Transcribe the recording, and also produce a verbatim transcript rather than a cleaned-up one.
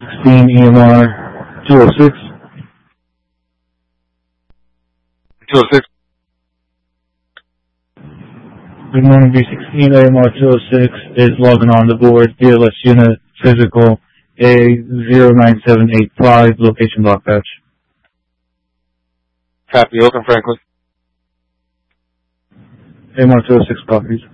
sixteen E M R two oh six. two oh six. Good morning, B sixteen A M R two oh six is logging on the board, D L S unit, physical A zero nine seven eight five, location block patch. Copy, Oakland Franklin. A M R two oh six copies.